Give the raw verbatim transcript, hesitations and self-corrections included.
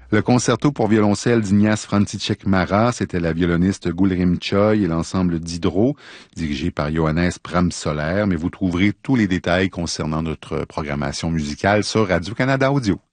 Le concerto pour violoncelle d'Ignace František Mara, c'était la violoniste Gulrim Choi et l'ensemble d'Hydro, dirigé par Johannes Pramsoler, mais vous trouverez tous les détails concernant notre programmation musicale sur Radio-Canada Audio.